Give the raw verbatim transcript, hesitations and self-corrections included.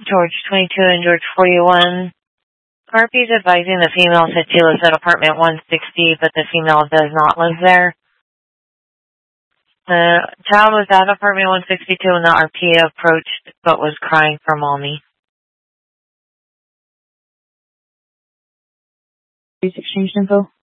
George twenty-two and George forty-one. R P is advising the female said she lives at apartment one sixty, but the female does not live there. The child was at apartment one sixty-two when the R P approached, but was crying for mommy. Please exchange info.